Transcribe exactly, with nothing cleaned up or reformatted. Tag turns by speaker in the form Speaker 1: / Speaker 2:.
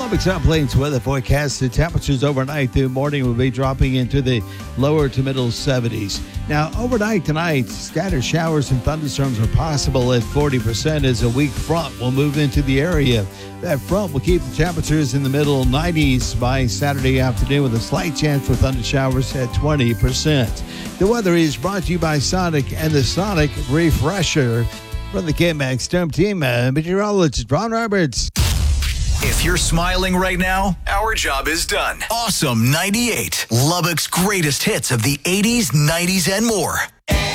Speaker 1: Lubbock's Up Plains weather forecast. The temperatures overnight through morning will be dropping into the lower to middle seventies. Now, overnight tonight, scattered showers and thunderstorms are possible at forty percent as a weak front will move into the area. That front will keep the temperatures in the middle nineties by Saturday afternoon with a slight chance for thunder showers at twenty percent. The weather is brought to you by Sonic and the Sonic Refresher. From the K-Max Storm Team, uh, meteorologist Ron Roberts.
Speaker 2: If you're smiling right now, our job is done. Awesome ninety-eight, Lubbock's greatest hits of the eighties, nineties, and more.